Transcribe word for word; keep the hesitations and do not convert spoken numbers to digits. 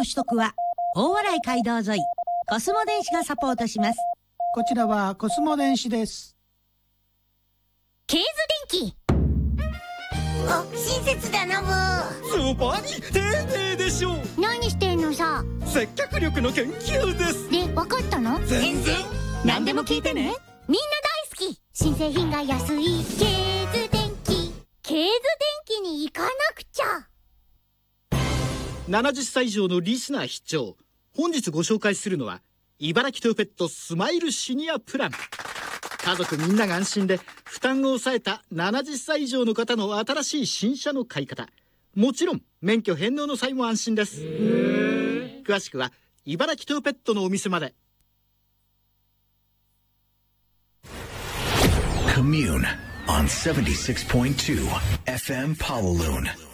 の取得は大洗街道沿いコスモ電子がサポートします。 こちらはコスモ電子です。 ケーズ電機。 お、親切だなブー。 ズバリ丁寧でしょう。 何してんのさ。 接客力の研究です。 で、分かったの？ 全然。 何でも聞いてね。 みんな大好き。新製品が安いケーズ電機。ケーズ電機に行かなくちゃ。 ななじゅっさい以上のリスナー必聴。本日ご紹介するのは茨城トヨペットスマイルシニアプラン。家族みんなが安心で負担を抑えたななじゅっさい以上の方の新しい新車の買い方。もちろん免許返納の際も安心です。詳しくは茨城トヨペットのお店まで。 Commune on seventy-six point two エフエム Pawaloon.